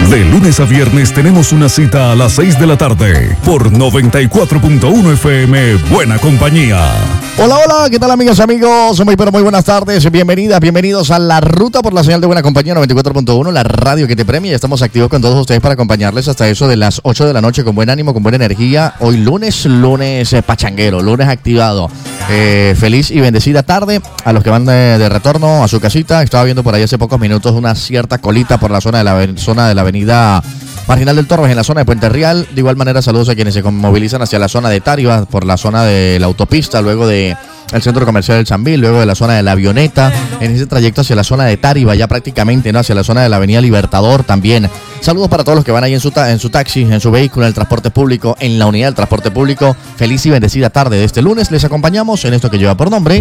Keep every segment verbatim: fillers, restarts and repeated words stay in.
De lunes a viernes tenemos una cita a las seis de la tarde por noventa y cuatro punto uno F M Buena Compañía. Hola, hola, ¿qué tal amigas y amigos? Muy pero muy buenas tardes, bienvenidas, bienvenidos a La Ruta por la señal de Buena Compañía noventa y cuatro punto uno, la radio que te premia. Estamos activos con todos ustedes para acompañarles hasta eso de las ocho de la noche con buen ánimo, con buena energía. Hoy lunes, lunes eh, pachanguero, lunes activado. Eh, feliz y bendecida tarde a los que van de, de retorno a su casita. Estaba viendo por ahí hace pocos minutos una cierta colita por la zona de la, zona de la avenida Marginal del Torres, en la zona de Puente Real. De igual manera, saludos a quienes se movilizan hacia la zona de Tariba, por la zona de la autopista, luego de el centro comercial del Sambil, luego de la zona de la Avioneta, en ese trayecto hacia la zona de Tariba, ya prácticamente, ¿no? Hacia la zona de la avenida Libertador también. Saludos para todos los que van ahí en su, ta- en su taxi, en su vehículo, en el transporte público, en la unidad del transporte público. Feliz y bendecida tarde de este lunes. Les acompañamos en esto que lleva por nombre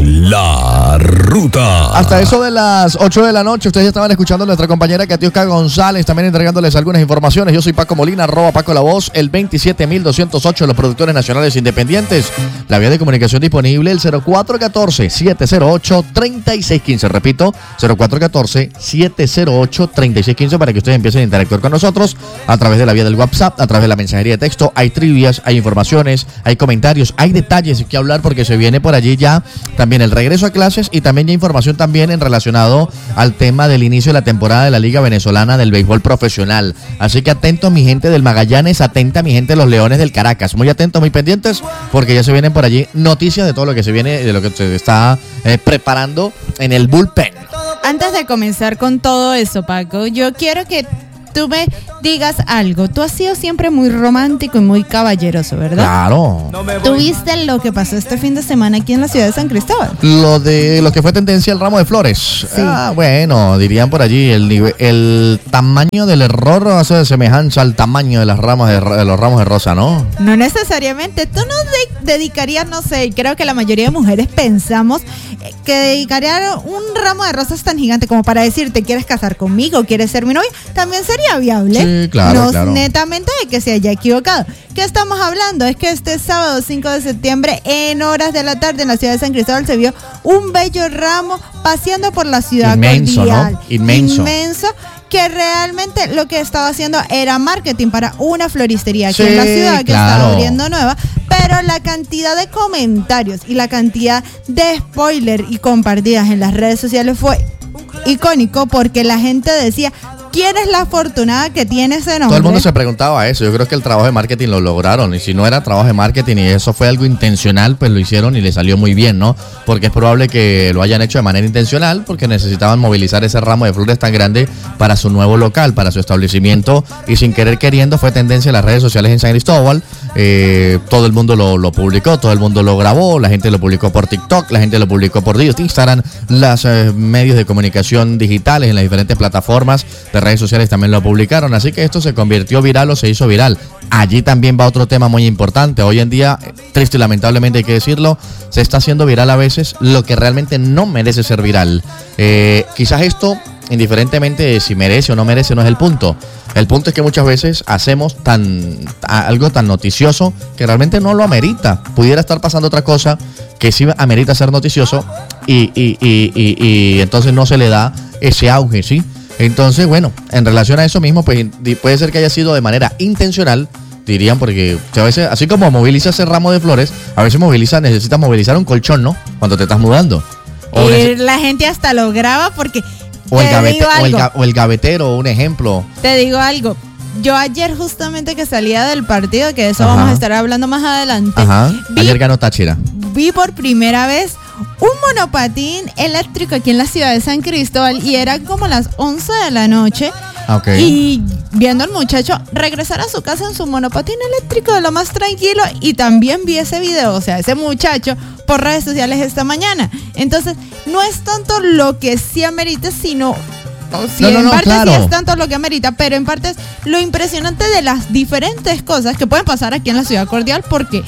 La Ruta. Hasta eso de las ocho de la noche. Ustedes ya estaban escuchando a nuestra compañera Katiuska González, también entregándoles algunas informaciones. Yo soy Paco Molina, arroba Paco La Voz, el veintisiete mil doscientos ocho de los productores nacionales independientes. La vía de comunicación disponible, el cero cuatro uno cuatro, siete cero ocho, tres seis uno cinco. Repito, cero cuatro uno cuatro, siete cero ocho, tres seis uno cinco para que ustedes empiecen a interactuar con nosotros a través de la vía del WhatsApp, a través de la mensajería de texto. Hay trivias, hay informaciones, hay comentarios, hay detalles que hablar porque se viene por allí ya también el regreso a clases y también ya información también en relacionado al tema del inicio de la temporada de la Liga Venezolana del Béisbol Profesional. Así que atento mi gente del Magallanes, atenta mi gente de los Leones del Caracas. Muy atentos, muy pendientes, porque ya se vienen por allí noticias de todo lo que se viene, de lo que se está eh, preparando en el bullpen. Antes de comenzar con todo eso, Paco, yo quiero que tú me digas algo. Tú has sido siempre muy romántico y muy caballeroso, ¿verdad? Claro. ¿Tú viste lo que pasó este fin de semana aquí en la ciudad de San Cristóbal? Lo de lo que fue tendencia el ramo de flores. Sí. Ah, bueno, dirían por allí, el nivel, el tamaño del error hace semejanza al tamaño de las ramas de, de los ramos de rosa, ¿no? No necesariamente. Tú no de- dedicarías, no sé, creo que la mayoría de mujeres pensamos que dedicarían un ramo de rosas tan gigante como para decir, ¿te quieres casar conmigo? ¿Quieres ser mi novia? También sería viable. Sí, claro, no claro. netamente de que se haya equivocado. ¿Qué estamos hablando? Es que este sábado cinco de septiembre, en horas de la tarde, en la ciudad de San Cristóbal, se vio un bello ramo paseando por la ciudad Inmenso, cordial. ¿no? Inmenso. Inmenso, que realmente lo que estaba haciendo era marketing para una floristería aquí Sí, en la ciudad que claro. estaba abriendo nueva, pero la cantidad de comentarios y la cantidad de spoiler y compartidas en las redes sociales fue icónico, porque la gente decía, ¿quién es la afortunada que tiene ese nombre? Todo el mundo se preguntaba eso. Yo creo que el trabajo de marketing lo lograron. Y si no era trabajo de marketing y eso fue algo intencional, pues lo hicieron y le salió muy bien, ¿no? Porque es probable que lo hayan hecho de manera intencional, porque necesitaban movilizar ese ramo de flores tan grande para su nuevo local, para su establecimiento. Y sin querer queriendo fue tendencia en las redes sociales en San Cristóbal. Eh, todo el mundo lo, lo publicó, todo el mundo lo grabó. La gente lo publicó por TikTok, la gente lo publicó por Instagram. Los eh, medios de comunicación digitales en las diferentes plataformas de redes sociales también lo publicaron, así que esto se convirtió viral o se hizo viral. Allí también va otro tema muy importante. Hoy en día, triste y lamentablemente hay que decirlo, se está haciendo viral a veces lo que realmente no merece ser viral. Eh, quizás esto, indiferentemente de si merece o no merece, no es el punto. El punto es que muchas veces hacemos tan algo tan noticioso que realmente no lo amerita. Pudiera estar pasando otra cosa que sí amerita ser noticioso y, y, y, y, y entonces no se le da ese auge, ¿sí? Entonces, bueno, en relación a eso mismo, pues puede ser que haya sido de manera intencional, dirían, porque a veces, así como moviliza ese ramo de flores, a veces moviliza, necesitas movilizar un colchón, ¿no? Cuando te estás mudando. O, Y neces- la gente hasta lo graba porque o, el te gavete- digo o, el algo, ga- o el gavetero, un ejemplo. te digo algo. Yo ayer justamente que salía del partido, que de eso Ajá. vamos a estar hablando más adelante, Ajá. vi, Ayer ganó Táchira. vi por primera vez un monopatín eléctrico aquí en la ciudad de San Cristóbal y eran como las once de la noche. Ok. Y viendo al muchacho regresar a su casa en su monopatín eléctrico de lo más tranquilo, y también vi ese video, o sea, ese muchacho por redes sociales esta mañana. Entonces, no es tanto lo que sí amerita, sino... O si No, no, en no, parte claro. sí es tanto lo que amerita, pero en parte es lo impresionante de las diferentes cosas que pueden pasar aquí en la ciudad cordial, porque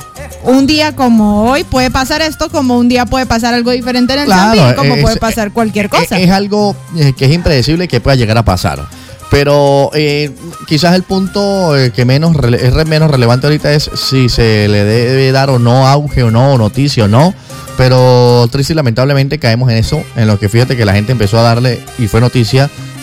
un día como hoy puede pasar esto, como un día puede pasar algo diferente en el Claro, Sambil, como es- puede pasar cualquier cosa. Es, es algo eh, que es impredecible que pueda llegar a pasar. Pero eh, quizás el punto eh, que menos rele- es re- menos relevante ahorita es si se le debe dar o no auge o no, o noticia o no. Pero triste y lamentablemente caemos en eso, en lo que fíjate que la gente empezó a darle y fue noticia, fue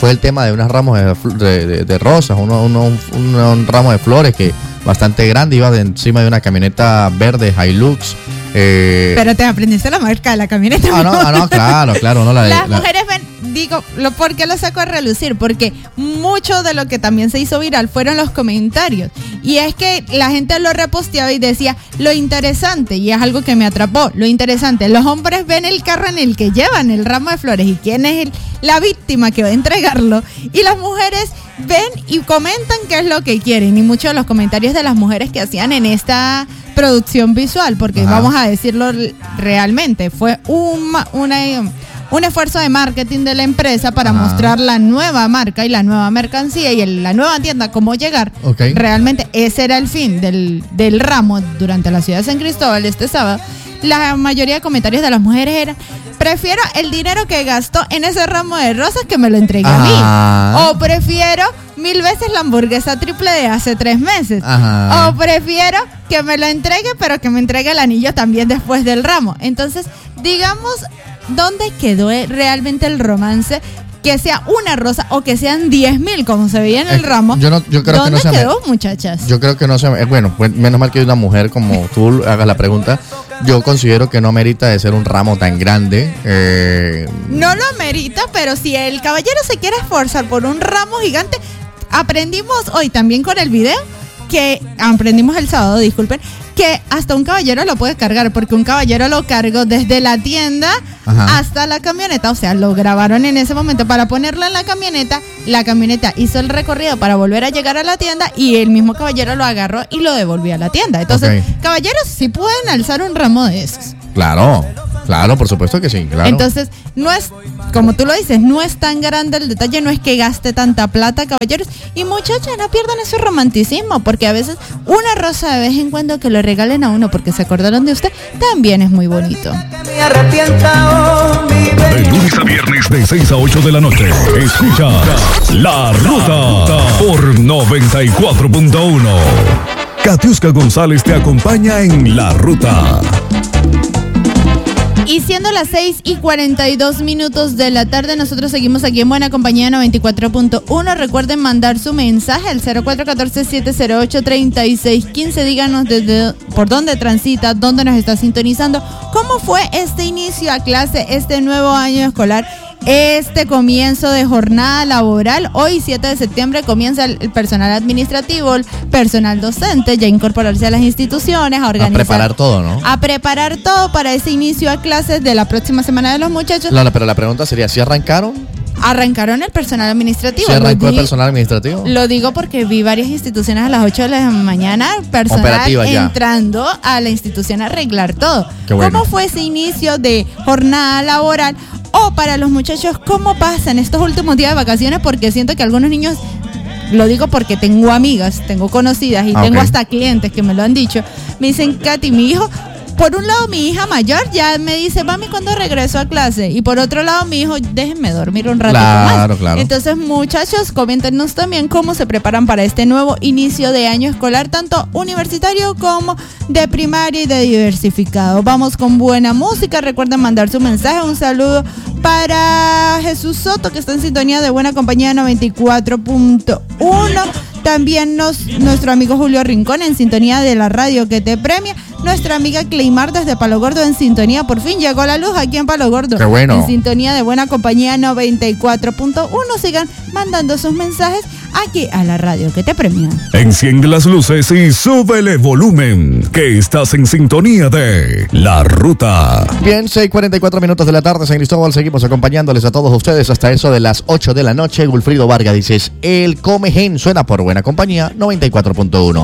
fue el tema de unos ramos de, de, de, de rosas, uno, uno, un, un ramo de flores que bastante grande, iba de encima de una camioneta verde Hilux. Eh, Pero te aprendiste la marca de la camioneta. Ah, no, ah, no, claro, claro. No, la, Las la, mujeres ven, digo, lo, ¿por qué lo saco a relucir? Porque mucho de lo que también se hizo viral fueron los comentarios. Y es que la gente lo reposteaba y decía, lo interesante, y es algo que me atrapó, lo interesante, los hombres ven el carro en el que llevan el ramo de flores y quién es el, la víctima que va a entregarlo. Y las mujeres ven y comentan qué es lo que quieren. Y muchos de los comentarios de las mujeres que hacían en esta producción visual, porque Ajá. vamos a decirlo realmente, fue un, una, un esfuerzo de marketing de la empresa para Ajá. mostrar la nueva marca y la nueva mercancía y el, la nueva tienda, cómo llegar. Okay. Realmente ese era el fin del, del ramo durante la ciudad de San Cristóbal este sábado. La mayoría de comentarios de las mujeres eran, prefiero el dinero que gastó en ese ramo de rosas que me lo entregue Ajá. a mí. O prefiero mil veces la hamburguesa triple de hace tres meses. Ajá. O prefiero que me lo entregue, pero que me entregue el anillo también después del ramo. Entonces, digamos, ¿dónde quedó realmente el romance? Que sea una rosa o que sean diez mil, como se veía en el ramo. Yo, no, yo creo ¿Dónde que no quedó, me... muchachas? Yo creo que no se... Bueno, menos mal que hay una mujer como tú hagas la pregunta. Yo considero que no merita de ser un ramo tan grande. Eh... No lo merita, pero si el caballero se quiere esforzar por un ramo gigante, aprendimos hoy también con el video, que aprendimos el sábado, disculpen, que hasta un caballero lo puede cargar, porque un caballero lo cargó desde la tienda Ajá. hasta la camioneta, o sea, lo grabaron en ese momento para ponerlo en la camioneta, la camioneta hizo el recorrido para volver a llegar a la tienda y el mismo caballero lo agarró y lo devolvió a la tienda. Entonces, okay. caballeros sí pueden alzar un ramo de esos. Claro, claro, por supuesto que sí, claro. Entonces, no es, como tú lo dices, no es tan grande el detalle, no es que gaste tanta plata, caballeros. Y muchachas, no pierdan ese romanticismo, porque a veces una rosa de vez en cuando que lo regalen a uno porque se acordaron de usted, también es muy bonito. De lunes a viernes de seis a ocho de la noche, escucha La Ruta por noventa y cuatro punto uno. Katiuska González te acompaña en La Ruta. Y siendo las seis y cuarenta y dos minutos de la tarde, nosotros seguimos aquí en Buena Compañía noventa y cuatro punto uno. Recuerden mandar su mensaje al cero cuatro uno cuatro, siete cero ocho, tres seis uno cinco. Díganos desde por dónde transita, dónde nos está sintonizando, cómo fue este inicio a clase, este nuevo año escolar, este comienzo de jornada laboral. Hoy, siete de septiembre, comienza el personal administrativo, el personal docente, ya incorporarse a las instituciones, a organizar. A preparar todo, ¿no? A preparar todo para ese inicio a clases de la próxima semana de los muchachos. No, no, pero la pregunta sería, ¿sí arrancaron? Arrancaron el personal administrativo. ¿Se arrancó el personal administrativo? Lo digo porque vi varias instituciones a las ocho de la mañana, personal Operativa ya. entrando a la institución a arreglar todo. Qué bueno. ¿Cómo fue ese inicio de jornada laboral? O para los muchachos, ¿cómo pasan estos últimos días de vacaciones? Porque siento que algunos niños, lo digo porque tengo amigas, tengo conocidas y ah, tengo okay. hasta clientes que me lo han dicho. Me dicen, Katy, mi hijo... Por un lado, mi hija mayor ya me dice, mami, ¿cuándo regreso a clase? Y por otro lado, mi hijo, déjenme dormir un ratito claro, más. Claro. Entonces, muchachos, coméntenos también cómo se preparan para este nuevo inicio de año escolar, tanto universitario como de primaria y de diversificado. Vamos con buena música. Recuerden mandar su mensaje. Un saludo para Jesús Soto, que está en sintonía de Buena Compañía noventa y cuatro punto uno. También nos, nuestro amigo Julio Rincón en sintonía de la radio que te premia. Nuestra amiga Cleimar desde Palo Gordo en sintonía. Por fin llegó la luz aquí en Palo Gordo. Qué bueno. En sintonía de Buena Compañía noventa y cuatro punto uno. Sigan mandando sus mensajes aquí a la radio que te premia. Enciende las luces y súbele volumen, que estás en sintonía de La Ruta. Bien, seis y cuarenta y cuatro minutos de la tarde, San Cristóbal. Seguimos acompañándoles a todos ustedes hasta eso de las ocho de la noche. Gulfrido Vargas dices, el Comején suena por Buena Compañía noventa y cuatro punto uno.